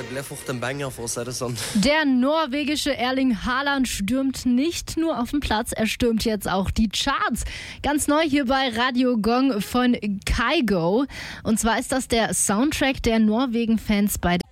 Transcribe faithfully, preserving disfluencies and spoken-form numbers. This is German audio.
gleich auf den Banger vor, sei das an. Der norwegische Erling Haaland stürmt nicht nur auf den Platz, er stürmt jetzt auch die Charts. Ganz neu hier bei Radio Gong von Kygo. Und zwar ist das der Soundtrack der Norwegen-Fans bei